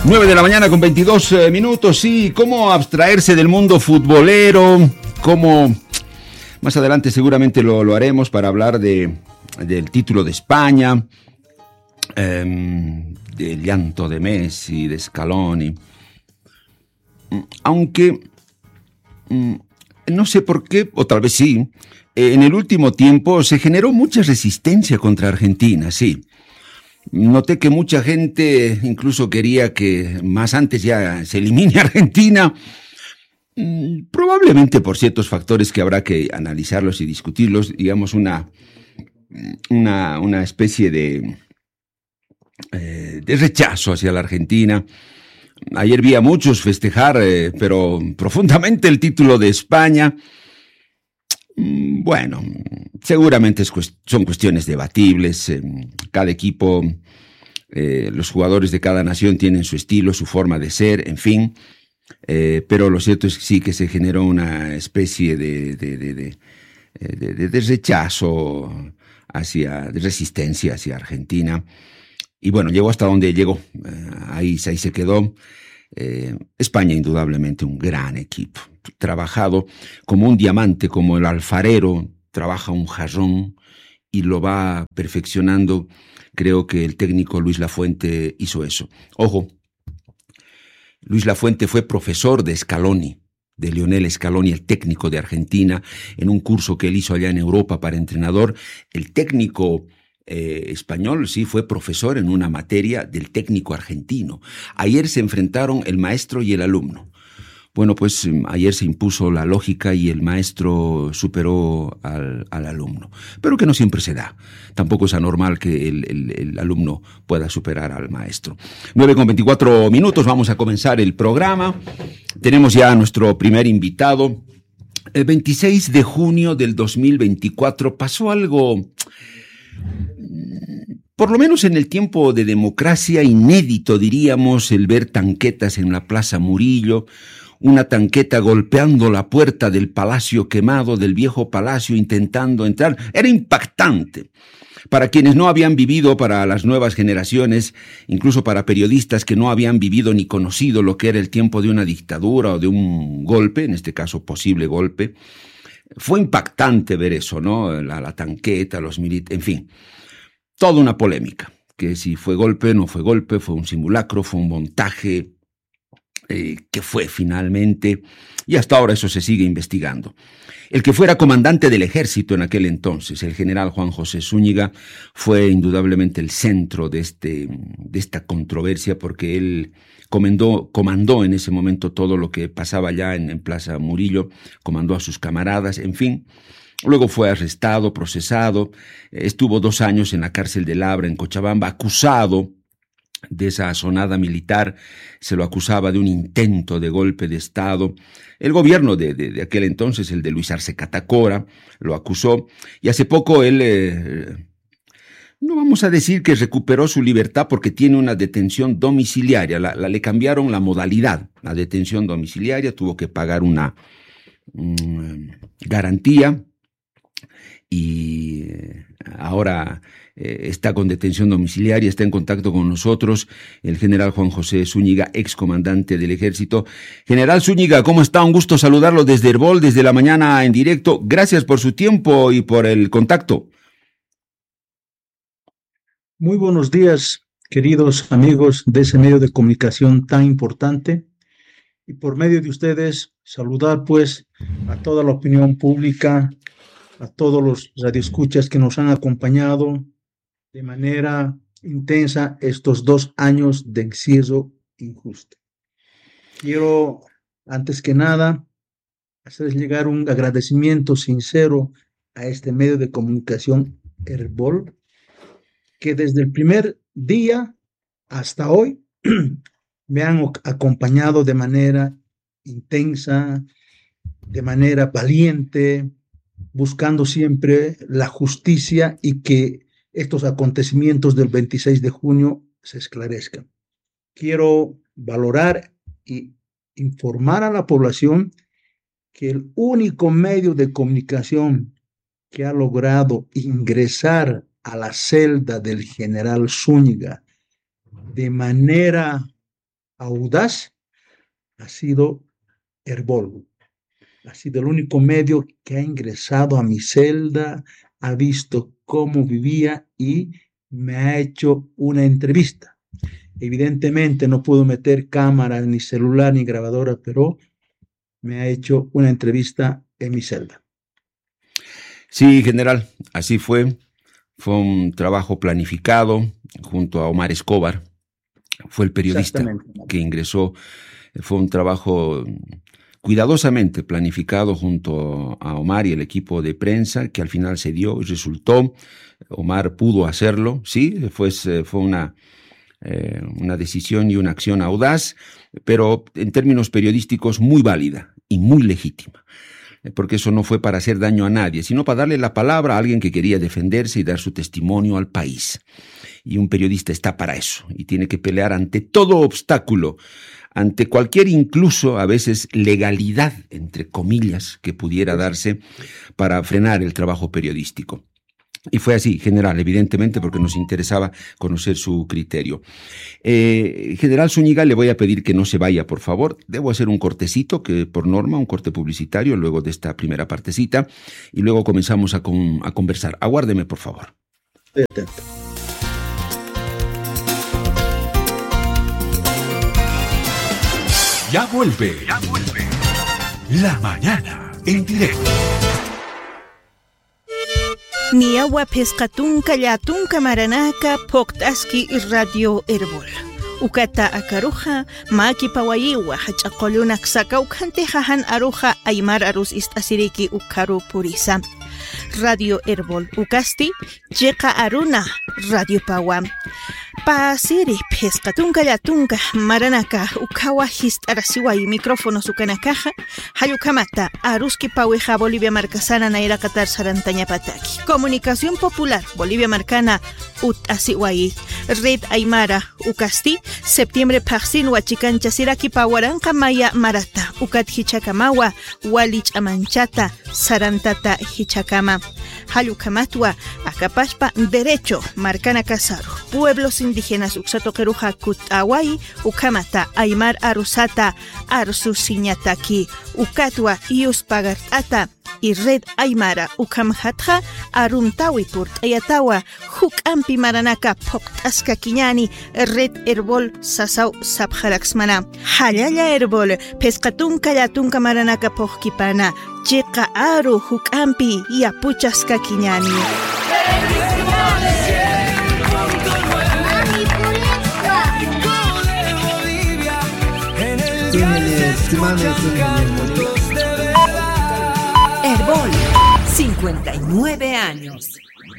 9 de la mañana con 22 minutos. Sí, cómo abstraerse del mundo futbolero, cómo más adelante seguramente lo haremos para hablar del título de España, del llanto de Messi, de Scaloni. Aunque no sé por qué, o tal vez sí, en el último tiempo se generó mucha resistencia contra Argentina, sí. Noté que mucha gente incluso quería que más antes ya se elimine Argentina, probablemente por ciertos factores que habrá que analizarlos y discutirlos, digamos una especie de rechazo hacia la Argentina. Ayer vi a muchos festejar, pero profundamente el título de España. Bueno, seguramente son cuestiones debatibles. Cada equipo, los jugadores de cada nación tienen su estilo, su forma de ser, en fin. Pero lo cierto es que sí que se generó una especie de rechazo de resistencia hacia Argentina. Y bueno, llegó hasta donde llegó. Ahí se quedó. España indudablemente un gran equipo, trabajado como un diamante, como el alfarero trabaja un jarrón y lo va perfeccionando. Creo que el técnico Luis Lafuente hizo eso. Ojo, Luis Lafuente fue profesor de Scaloni, de Lionel Scaloni, el técnico de Argentina, en un curso que él hizo allá en Europa para entrenador. El técnico español, sí, fue profesor en una materia del técnico argentino. Ayer se enfrentaron el maestro y el alumno. Bueno, pues ayer se impuso la lógica y el maestro superó al alumno. Pero que no siempre se da. Tampoco es anormal que el alumno pueda superar al maestro. 9:24 minutos, vamos a comenzar el programa. Tenemos ya a nuestro primer invitado. El 26 de junio del 2024 pasó algo, por lo menos en el tiempo de democracia, inédito, diríamos, el ver tanquetas en la Plaza Murillo, una tanqueta golpeando la puerta del palacio quemado, del viejo palacio, intentando entrar. Era impactante. Para quienes no habían vivido, para las nuevas generaciones, incluso para periodistas que no habían vivido ni conocido lo que era el tiempo de una dictadura o de un golpe, en este caso posible golpe, fue impactante ver eso, ¿no? La tanqueta, los militares, en fin. Toda una polémica, que si fue golpe, no fue golpe, fue un simulacro, fue un montaje, que fue finalmente, y hasta ahora eso se sigue investigando. El que fuera comandante del ejército en aquel entonces, el general Juan José Zúñiga, fue indudablemente el centro de esta controversia, porque él comandó en ese momento todo lo que pasaba allá en Plaza Murillo, comandó a sus camaradas, en fin. Luego fue arrestado, procesado, estuvo 2 años en la cárcel de Labra, en Cochabamba, acusado de esa asonada militar. Se lo acusaba de un intento de golpe de Estado. El gobierno de aquel entonces, el de Luis Arce Catacora, lo acusó, y hace poco él, no vamos a decir que recuperó su libertad porque tiene una detención domiciliaria, le cambiaron la modalidad, la detención domiciliaria, tuvo que pagar una garantía, y ahora está con detención domiciliaria, está en contacto con nosotros el general Juan José Zúñiga, excomandante del ejército. General Zúñiga, ¿cómo está? Un gusto saludarlo desde Herbol, desde la mañana en directo. Gracias por su tiempo y por el contacto. Muy buenos días, queridos amigos de ese medio de comunicación tan importante. Y por medio de ustedes, saludar pues a toda la opinión pública, a todos los radioescuchas que nos han acompañado de manera intensa estos 2 años de encierro injusto. Quiero, antes que nada, hacerles llegar un agradecimiento sincero a este medio de comunicación Herbol, que desde el primer día hasta hoy me han acompañado de manera intensa, de manera valiente, buscando siempre la justicia y que estos acontecimientos del 26 de junio se esclarezcan. Quiero valorar y informar a la población que el único medio de comunicación que ha logrado ingresar a la celda del general Zúñiga de manera audaz ha sido Herbol. Ha sido el único medio que ha ingresado a mi celda, ha visto cómo vivía y me ha hecho una entrevista. Evidentemente no puedo meter cámara, ni celular, ni grabadora, pero me ha hecho una entrevista en mi celda. Sí, general, así fue. Fue un trabajo planificado junto a Omar Escobar. Fue el periodista que ingresó. Fue un trabajo cuidadosamente planificado junto a Omar y el equipo de prensa, que al final se dio y resultó. Omar pudo hacerlo, sí, fue una decisión y una acción audaz, pero en términos periodísticos muy válida y muy legítima. Porque eso no fue para hacer daño a nadie, sino para darle la palabra a alguien que quería defenderse y dar su testimonio al país. Y un periodista está para eso, y tiene que pelear ante todo obstáculo, ante cualquier incluso a veces legalidad, entre comillas, que pudiera darse para frenar el trabajo periodístico. Y fue así, general, evidentemente, porque nos interesaba conocer su criterio. General Zúñiga, le voy a pedir que no se vaya, por favor. Debo hacer un cortecito, que por norma, un corte publicitario, luego de esta primera partecita, y luego comenzamos a conversar. Aguárdeme, por favor. Estoy atento. Ya vuelve. La mañana en directo. Niawa pescatunca llatunca maranaka poktaski Radio Herbol. Ukata akaruja maki pawayiwa hachaqolunak sakawkante jahan aruja aymar arus istasiriki ukaru purisa. Radio Herbol ukasti lleqa aruna Radio Pawam. Pasiri pescatunca llatunca maranaka ukawa histarasiway micrófonos ukanakaja hayukamata aruski paweja Bolivia Marcasana naira Qatar Sarantaña Pataki. Comunicación Popular Bolivia Marcana Utasiway Red Aymara Ukasti septiembre Paxin Huachicancha Siraki Pawaranka Maya Marata Ukat Hichakamawa Walich Amanchata Sarantata Hichakama Hayukamatwa Acapaspa Derecho Marcana Casaru Pueblos Indígenas Uxato Keruja Kutawai Ukamata Aymar Arusata Arsusiñataki Ukatwa Iuspagartata y Red Aymara Ukamhatja Aruntawi Purt Ayatawa Hukampi Maranaka Poktaska Kiñani Red Herbol Sasau Sabjaraxmana Hayaya Herbol Pescatunca Yatunca Maranaka Pokipana Chica Aru Hukampi y Apuchaska Kiñani. Herbol, 59 años.